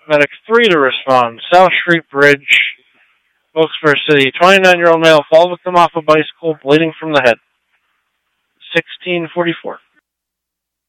Medic 3 to respond. South Street Bridge, Wilkes-Barre City. 29-year-old male fall victim off a bicycle, bleeding from the head. 1644.